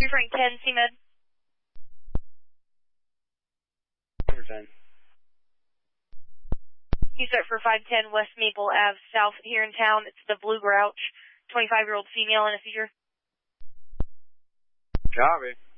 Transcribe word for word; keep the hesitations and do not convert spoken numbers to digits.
three Frank ten, C Med. Number ten. You set for five ten West Maple Ave South here in town. It's the Blue Grouch, twenty-five-year-old female in a seizure. Copy.